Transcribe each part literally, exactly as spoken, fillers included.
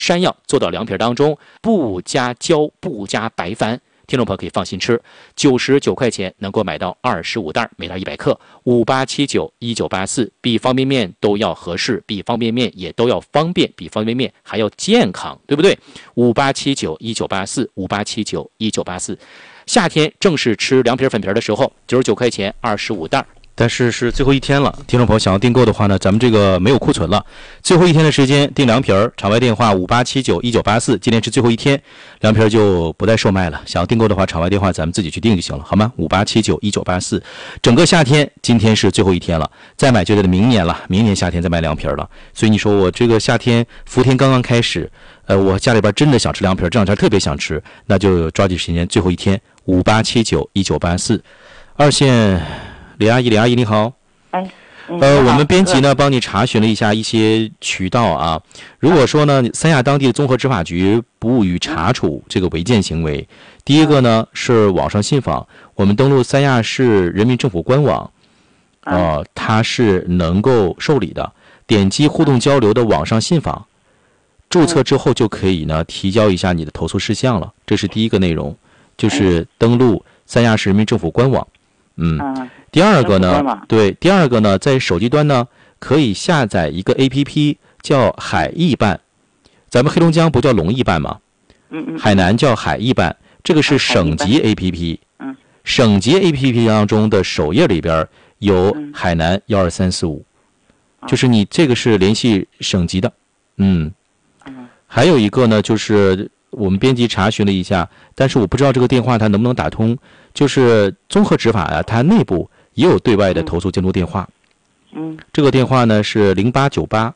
山药做到凉皮当中，不加胶，不加白矾。听众朋友可以放心吃，九十九块钱能够买到二十五袋，每袋一百克，五八七九一九八四，比方便面都要合适，比方便面也都要方便，比方便面还要健康，对不对？五八七九一九八四，五八七九一九八四。夏天正是吃凉皮粉皮的时候，九十九块钱二十五袋。但是是最后一天了，听众朋友想要订购的话呢，咱们这个没有库存了。最后一天的时间订凉皮儿，场外电话五八七九一九八四，今天是最后一天，凉皮儿就不再售卖了。想要订购的话，场外电话咱们自己去订就行了，好吗？五八七九一九八四。整个夏天今天是最后一天了，再买就得明年了，明年夏天再买凉皮儿了。所以你说我这个夏天伏天刚刚开始，呃，我家里边真的想吃凉皮儿，这两天特别想吃，那就抓紧时间，最后一天五八七九一九八四。二线。李阿姨，李阿姨你好。 哎， 呃，我们编辑呢帮你查询了一下一些渠道啊。如果说呢，三亚当地的综合执法局不予查处这个违建行为，第一个呢是网上信访，我们登录三亚市人民政府官网，呃，它是能够受理的。点击互动交流的网上信访，注册之后就可以呢提交一下你的投诉事项了。这是第一个内容，就是登录三亚市人民政府官网。嗯。第二个呢，对，第二个呢，在手机端呢，可以下载一个 A P P 叫海易办，咱们黑龙江不叫龙易办吗？ 嗯嗯。 海南叫海易办，这个是省级 A P P。 嗯。 省级 A P P 当中的首页里边有海南幺二三四五，就是你这个是联系省级的。嗯。 嗯。 还有一个呢，就是我们编辑查询了一下，但是我不知道这个电话它能不能打通，就是综合执法啊，它内部也有对外的投诉监督电话。 嗯， 这个电话呢是零八九八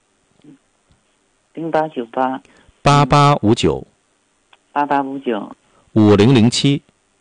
零八九八八八五九八八五九五零零七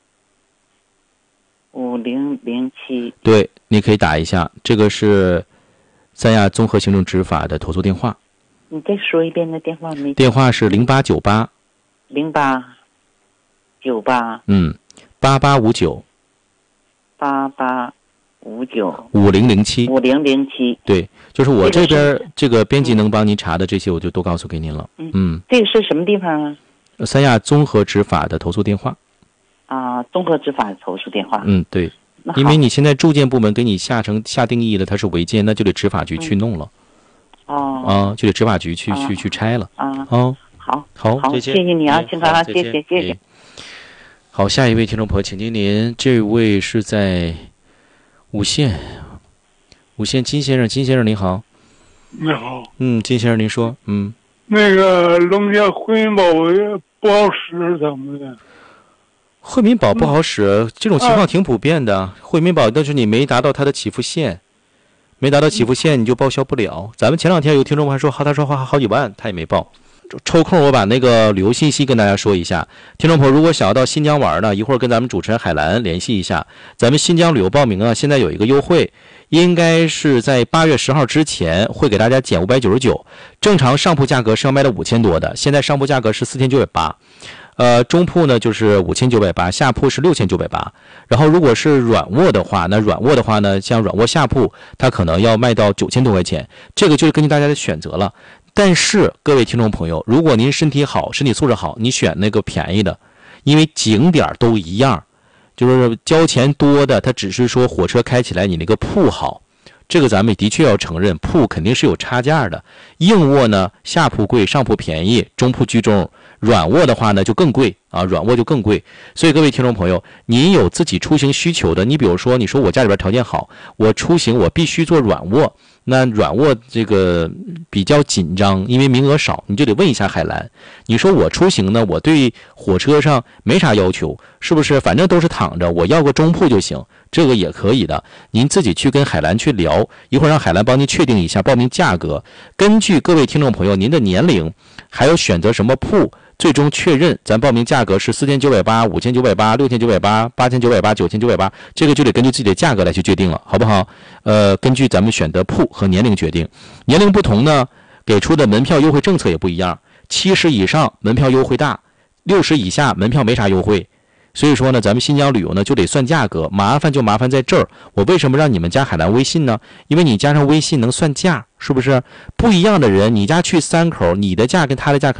五零零七。 对，你可以打一下，这个是三亚综合行政执法的投诉电话。 你再说一遍那电话没？ 电话是零八九八零八九八嗯八八五九八八五九五零零七五零零七。 对，就是我这边这个编辑能帮您查的这些，我就都告诉给您了。 嗯嗯， 这个是什么地方啊？ 三亚综合执法的投诉电话。 啊，综合执法投诉电话。 嗯，对，因为你现在住建部门给你下成下定义了，它是违建，那就得执法局去弄了。 嗯、哦。 啊，就得执法局去、啊、去去拆了。 啊。 哦， 好， 好， 好，谢谢你啊，秦哥啊，谢谢谢谢。 好，下一位听众朋友，请听您，这位是在五县，五县金先生，金先生您好。 你好。 嗯，金先生您说，嗯。 那个龙家惠民宝不好使怎么的？ 惠民宝不好使，嗯、这种情况挺普遍的。啊、惠民宝，但是你没达到它的起付线，没达到起付线你就报销不了。咱们前两天有听众还说，他说花好几万，他也没报。抽空我把那个旅游信息跟大家说一下，听众朋友如果想要到新疆玩呢，一会儿跟咱们主持人海兰联系一下，咱们新疆旅游报名啊，现在有一个优惠，应该是在八月十号之前会给大家减五百九十九，正常上铺价格是要卖到五千多的，现在上铺价格是四千九百八，呃，中铺呢就是五千九百八，下铺是六千九百八，然后如果是软卧的话，那软卧的话呢，像软卧下铺它可能要卖到九千多块钱，这个就是根据大家的选择了。但是各位听众朋友，如果您身体好，身体素质好，你选那个便宜的，因为景点都一样，就是交钱多的，它只是说火车开起来你那个铺好，这个咱们的确要承认，铺肯定是有差价的。硬卧呢，下铺贵，上铺便宜，中铺居中，软卧的话呢就更贵啊，软卧就更贵。所以各位听众朋友，您有自己出行需求的，你比如说你说我家里边条件好，我出行我必须做软卧，那软卧这个比较紧张，因为名额少，你就得问一下海兰。你说我出行呢，我对火车上没啥要求，是不是？反正都是躺着，我要个中铺就行，这个也可以的。您自己去跟海兰去聊，一会儿让海兰帮您确定一下报名价格。根据各位听众朋友您的年龄，还有选择什么铺，最终确认咱报名价格是四千九百八、五千九百八、六千九百八、八千九百八、九千九百八，这个就得根据自己的价格来去决定了，好不好？呃，根据咱们选择铺和年龄决定，年龄不同呢，给出的门票优惠政策也不一样。七十以上门票优惠大，六十以下门票没啥优惠。 所以说呢，咱们新疆旅游呢就得算价格，麻烦就麻烦在这儿。我为什么让你们加海南微信呢？因为你加上微信能算价，是不是？不一样的人，你家去三口，你的价跟他的价可能